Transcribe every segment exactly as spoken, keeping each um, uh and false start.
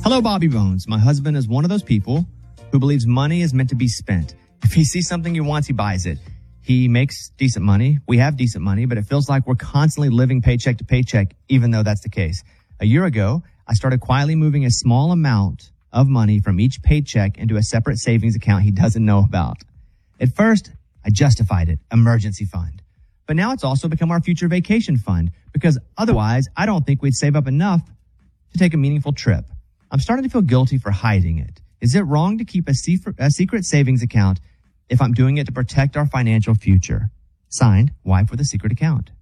Hello, Bobby Bones. My husband is one of those people who believes money is meant to be spent. If he sees something he wants, he buys it. He makes decent money. We have decent money, but it feels like we're constantly living paycheck to paycheck, even though that's the case. A year ago, I started quietly moving a small amount of money from each paycheck into a separate savings account he doesn't know about. At first, I justified it, emergency fund. But now it's also become our future vacation fund because otherwise I don't think we'd save up enough to take a meaningful trip. I'm starting to feel guilty for hiding it. Is it wrong to keep a secret, a secret savings account if I'm doing it to protect our financial future? Signed, wife with a secret account.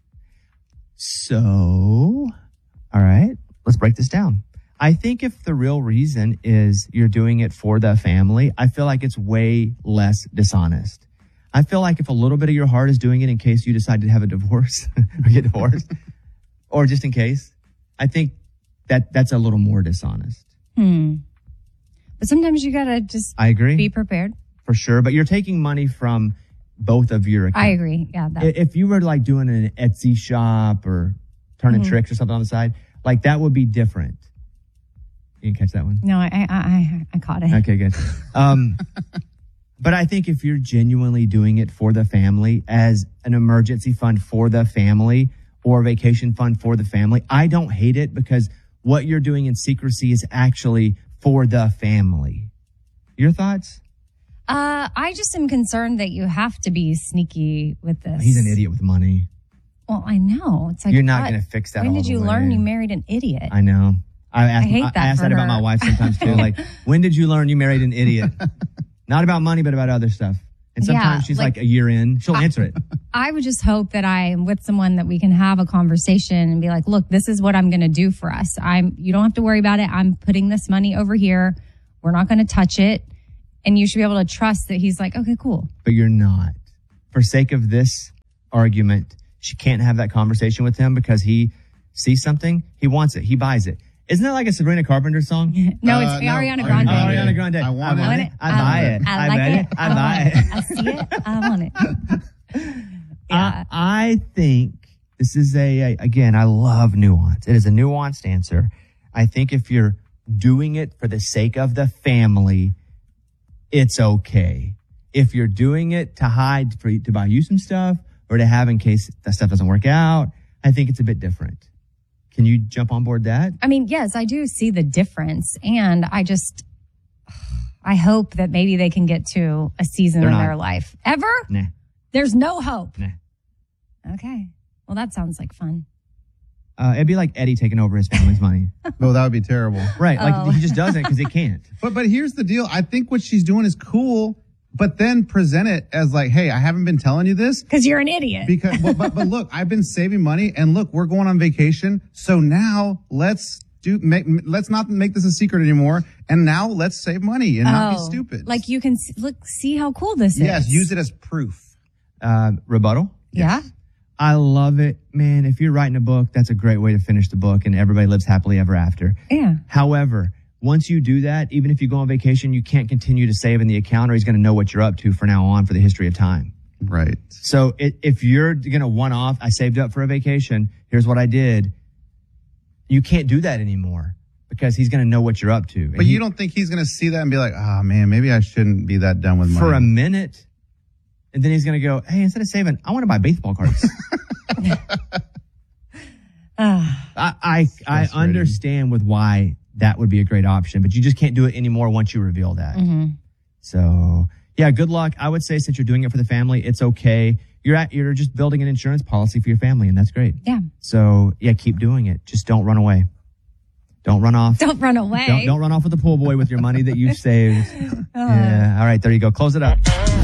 So, all right, let's break this down. I think if the real reason is you're doing it for the family, I feel like it's way less dishonest. I feel like if a little bit of your heart is doing it in case you decide to have a divorce or get divorced, or just in case, I think that that's a little more dishonest. Hmm. But sometimes you gotta just I agree. be prepared. For sure. But you're taking money from both of your accounts. I agree. Yeah. That. If you were like doing an Etsy shop or turning mm-hmm. tricks or something on the side, like that would be different. You didn't catch that one? No, I I, I, I caught it. Okay, good. Um, but I think if you're genuinely doing it for the family as an emergency fund for the family or a vacation fund for the family, I don't hate it because what you're doing in secrecy is actually for the family. Your thoughts? Uh, I just am concerned that you have to be sneaky with this. He's an idiot with money. Well, I know. It's like, you're not what? going to fix that. When all did the you way. learn you married an idiot? I know. I, asked, I hate that I ask for that her. about my wife sometimes too. Like, when did you learn you married an idiot? Not about money, but about other stuff. And sometimes Yeah, she's like- like a year in, she'll I- answer it. I would just hope that I'm with someone that we can have a conversation and be like, look, this is what I'm going to do for us. I'm, you don't have to worry about it. I'm putting this money over here. We're not going to touch it. And you should be able to trust that he's like, okay, cool. But you're not. For sake of this argument, she can't have that conversation with him because he sees something, he wants it, he buys it. Isn't that like a Sabrina Carpenter song? No, Uh, it's no, Ariana Ariana Grande. Grande. Ariana Grande. I want I want it. it. I buy it. I I like bet it. it. I want buy it. it. I see it. I want it. Yeah. I, I think this is a, a, again, I love nuance. It is a nuanced answer. I think if you're doing it for the sake of the family, it's okay. If you're doing it to hide, for, to buy you some stuff or to have in case that stuff doesn't work out, I think it's a bit different. Can you jump on board that? I mean, yes, I do see the difference. And I just, I hope that maybe they can get to a season They're in not. their life. Ever? Nah. There's no hope. Nah. Okay. Well, that sounds like fun. Uh, it'd be like Eddie taking over his family's money. Oh, that would be terrible. Right. Like Oh. he just doesn't because he can't. But but here's the deal. I think what she's doing is cool, but then present it as like, hey, I haven't been telling you this Because you're an idiot. because but, but but look, I've been saving money, and look, we're going on vacation. So now let's do make let's not make this a secret anymore. And now let's save money and not be Oh, stupid. Like you can s- look, see how cool this yes, is. use it as proof. Uh, rebuttal? Yeah. I love it. Man, if you're writing a book, that's a great way to finish the book and everybody lives happily ever after. Yeah. However, once you do that, even if you go on vacation, you can't continue to save in the account or he's going to know what you're up to for now on for the history of time. Right. So it, if you're going to one off, I saved up for a vacation, here's what I did. You can't do that anymore because he's going to know what you're up to. And But he- you don't think he's going to see that and be like, oh man, maybe I shouldn't be that done with money. for a minute. And then he's going to go, hey, instead of saving, I want to buy baseball cards. Ah, I, I, I frustrating. understand with why that would be a great option, but you just can't do it anymore once you reveal that. mm-hmm. So yeah, good luck. I would say since you're doing it for the family, it's okay. You're at, you're just building an insurance policy for your family and that's great. Yeah. So yeah, keep doing it. Just don't run away. Don't run off. Don't run away. Don't, don't run off with the pool boy with your money that you've saved. Yeah. All right. There you go. Close it up.